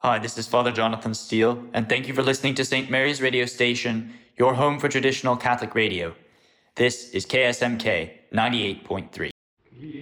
Hi, this is Father Jonathan Steele, and thank you for listening to St. Mary's Radio Station, your home for traditional Catholic radio. This is KSMK 98.3.